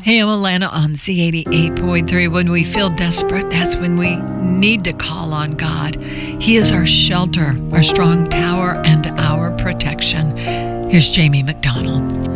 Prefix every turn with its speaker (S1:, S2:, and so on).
S1: Hey, I'm Alana on Z88.3. When we feel desperate, that's when we need to call on God. He is our shelter, our strong tower, and our protection. Here's Jamie McDonald.